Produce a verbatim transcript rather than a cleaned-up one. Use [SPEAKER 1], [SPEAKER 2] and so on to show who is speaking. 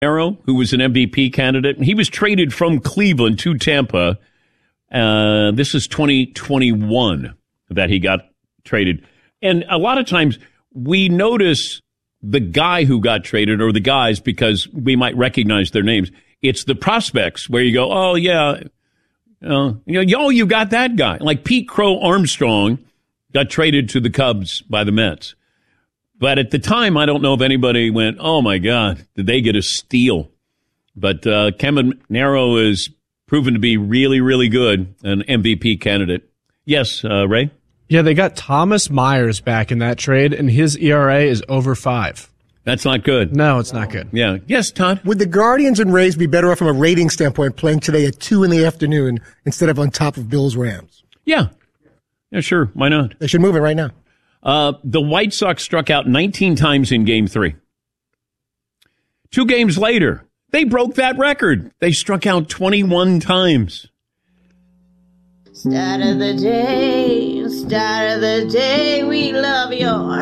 [SPEAKER 1] Arrow, who was an M V P candidate, and he was traded from Cleveland to Tampa. Uh, this is twenty twenty-one that he got traded. And a lot of times we notice the guy who got traded or the guys because we might recognize their names. It's the prospects where you go, oh, yeah, uh, you know, oh, you got that guy. Like Pete Crow Armstrong got traded to the Cubs by the Mets. But at the time, I don't know if anybody went, oh, my God, did they get a steal? But uh, Caminero is proven to be really, really good, an M V P candidate. Yes, uh, Ray?
[SPEAKER 2] Yeah, they got Thomas Myers back in that trade, and his E R A is over five.
[SPEAKER 1] That's not good.
[SPEAKER 2] No, it's not good.
[SPEAKER 1] Yeah. Yes, Todd?
[SPEAKER 3] Would the Guardians and Rays be better off from a rating standpoint playing today at two in the afternoon instead of on top of Bills Rams?
[SPEAKER 1] Yeah. Yeah, sure. Why not?
[SPEAKER 3] They should move it right now.
[SPEAKER 1] Uh, the White Sox struck out nineteen times in game three. Two games later, they broke that record. They struck out twenty-one times.
[SPEAKER 4] Start of the day, start of the day, we love your